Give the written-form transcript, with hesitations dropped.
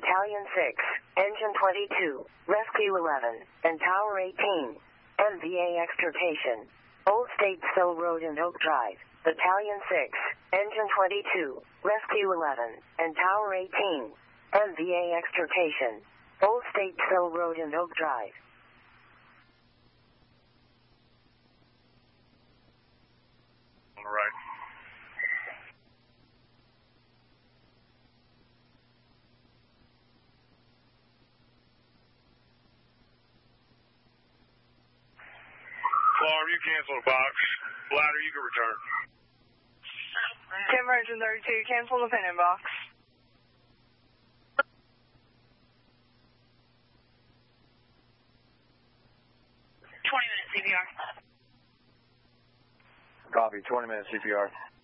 Battalion 6, Engine 22, Rescue 11, and Tower 18. MVA extirpation. Old State Still Road and Oak Drive. Battalion 6, Engine 22, Rescue 11, and Tower 18. MVA extirpation. Old State Still Road and Oak Drive. All right. Farm, you cancel the box. Ladder, you can return. Timber Engine 32, cancel the pin box. CPR. Copy, 20 minutes CPR.